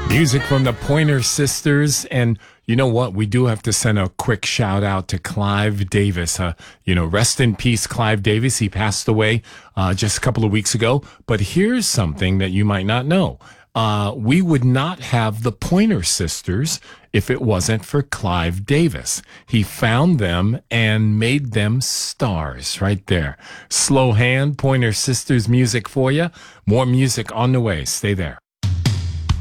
Music from the Pointer Sisters. And you know what? We do have to send a quick shout out to Clive Davis. Rest in peace, Clive Davis. He passed away just a couple of weeks ago. But here's something that you might not know. We would not have the Pointer Sisters if it wasn't for Clive Davis. He found them and made them stars right there. Slow hand, Pointer Sisters music for you. More music on the way. Stay there.